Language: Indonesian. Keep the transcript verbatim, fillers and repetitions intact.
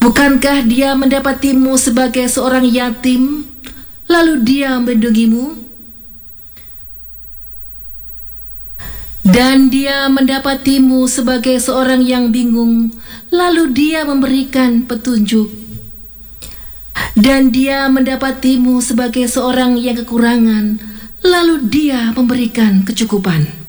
Bukankah Dia mendapatimu sebagai seorang yatim, lalu Dia melindungimu? Dan Dia mendapatimu sebagai seorang yang bingung, lalu Dia memberikan petunjuk. Dan Dia mendapatimu sebagai seorang yang kekurangan, lalu Dia memberikan kecukupan.